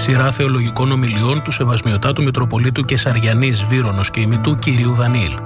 Σειρά θεολογικών ομιλιών του Σεβασμιωτάτου Μητροπολίτου Κεσαριανής Βύρονος και ημιτού κυρίου Δανίλ.